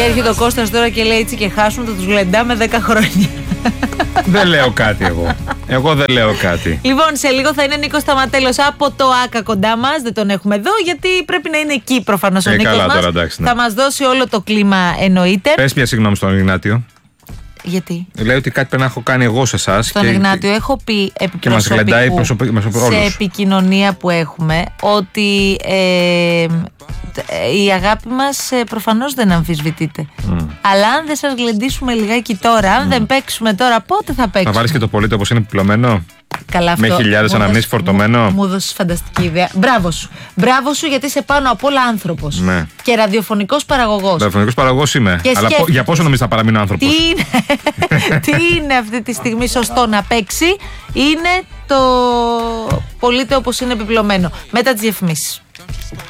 Και έρχεται ο Κώστας τώρα και λέει έτσι και χάσουν, θα τους γλεντάμε 10 χρόνια. Δεν λέω κάτι εγώ. Εγώ δεν λέω κάτι. Λοιπόν, σε λίγο θα είναι Νίκος Σταματέλος από το ΆΚΑ κοντά μας. Δεν τον έχουμε εδώ γιατί πρέπει να είναι εκεί προφανώς ο Νίκος καλά, μας. τώρα, εντάξει, ναι. Θα μας δώσει όλο το κλίμα, εννοείται. Πες μια συγγνώμη στον Ιγνάτιο. Γιατί? Λέει ότι κάτι πρέπει να έχω κάνει εγώ σε εσάς. Στον Ιγνάτιο έχω πει επί και μας γλεντάει σε επικοινωνία που έχουμε ότι η αγάπη μας προφανώς δεν αμφισβητείται. Αλλά αν δεν σας γλεντήσουμε λιγάκι τώρα, αν δεν παίξουμε τώρα, πότε θα παίξουμε? Να βάλεις και το πολίτη όπως είναι επιπλωμένο. Καλά, με χιλιάδες αναμνήσεις φορτωμένο. Μου δώσεις φανταστική ιδέα. Μπράβο σου. Μπράβο σου, γιατί είσαι πάνω απ' όλα άνθρωπος. Ναι. Και ραδιοφωνικός παραγωγός. Ραδιοφωνικός παραγωγός είμαι. Αλλά για πόσο νομίζεις θα παραμείνω άνθρωπος? Τι είναι αυτή τη στιγμή σωστό να παίξει? Είναι το πολίτη όπως είναι επιπλωμένο. Μετά τις διαφημίσεις.